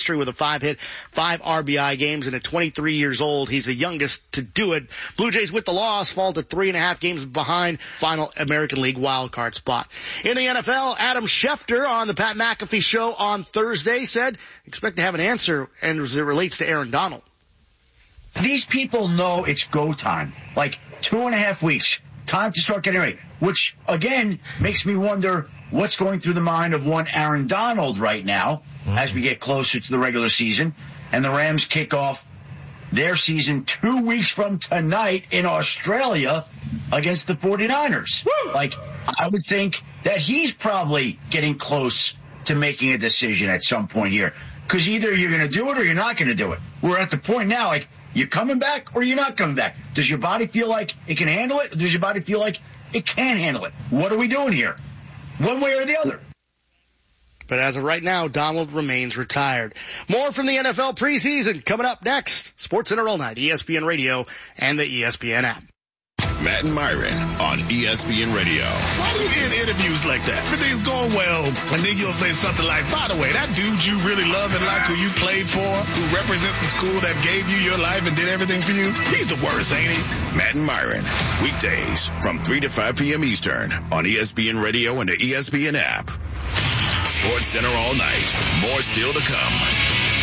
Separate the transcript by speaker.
Speaker 1: history with a 5-hit, 5 RBI games, and at 23 years old, he's the youngest to do it. Blue Jays with the loss fall to 3.5 games behind final American League wildcard spot. In the NFL, Adam Schefter on the Pat McAfee show on Thursday said, expect to have an answer as it relates to Aaron Donald.
Speaker 2: These people know it's go time. Like 2.5 weeks. Time to start getting ready. Which, again, makes me wonder what's going through the mind of one Aaron Donald right now as we get closer to the regular season. And the Rams kick off their season 2 weeks from tonight in Australia against the 49ers. Woo! Like, I would think that he's probably getting close to making a decision at some point here. Because either you're going to do it or you're not going to do it. We're at the point now, like, you're coming back or you're not coming back. Does your body feel like it can handle it? Or does your body feel like it can't handle it? What are we doing here? One way or the other.
Speaker 1: But as of right now, Donald remains retired. More from the NFL preseason coming up next. Sports Center all night, ESPN Radio and the ESPN app.
Speaker 3: Matt and Myron on ESPN Radio.
Speaker 4: Why do you end interviews like that? Everything's going well, and then you'll say something like, by the way, that dude you really love and like, who you played for, who represents the school that gave you your life and did everything for you, he's the worst, ain't he?
Speaker 3: Matt and Myron, weekdays from 3 to 5 p.m. Eastern on ESPN Radio and the ESPN app. Sports Center all night. More still to come.